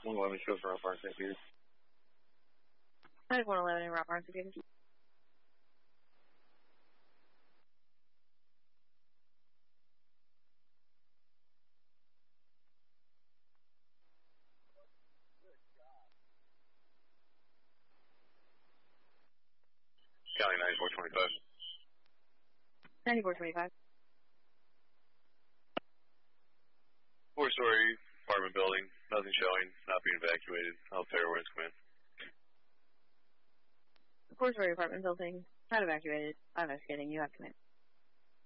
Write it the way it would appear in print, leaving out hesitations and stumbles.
111 shows for Park, St. Peter. I 111 in Rock Park, St. Peter. County 9425. 9425. 4-story apartment building, nothing showing, not being evacuated. I'll tell you where it's come in. 4-story apartment building, not evacuated. I'm investigating. You have command.